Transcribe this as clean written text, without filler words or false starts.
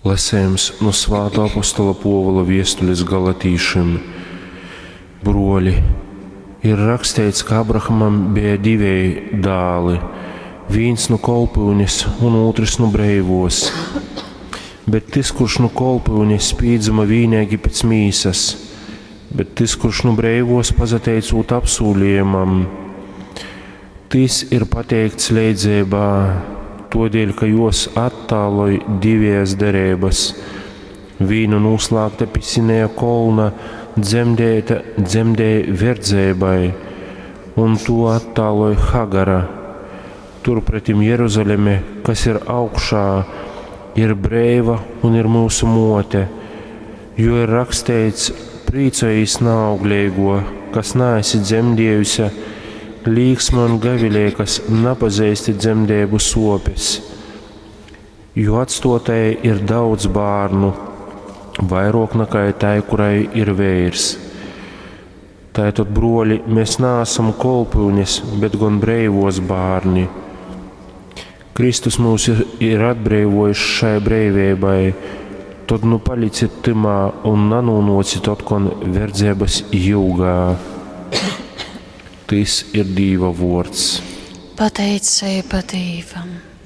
Lasējums no Svētā apostola Pāvila vēstules Galatīšiem. Broļi, ir rakstīts, ka Abrahamam bija divi dēli, viens no kolpūnes un otrs no breivos. Bet tas, kurš no kolpūnes pīdzama vienīgi pēc mīsas, bet tas, kurš no breivos pazateicot apsūlījumam, tas ir pateikts leidzībā, todēļ, ka jos attāloja divijas derības. Vīnu noslēgta pisinēja kolna, dzemdēja verdzēbai, un to attāloja Hagara. Turpretim Jeruzaleme, kas ir augšā, ir breiva un ir mūsu mote, jo ir rakstīts: prīcojas naauglīgo, kas neesi dzemdējusi, līksma un gavilē, kas nepazīsti dzemdēbu sopes. Jo atstotai ir daudz bērnu, vairāk nekā tai, kurai ir vīrs. Tātad, broļi, mēs neesam kolpūnes, bet gan breivos bērni. Kristus mūs ir atbrīvojis šai breivībai, tad nu paliciet timā un nanūnocit atkon verdzības jūgā. Tas ir Dieva vārds. Pateicība Dievam.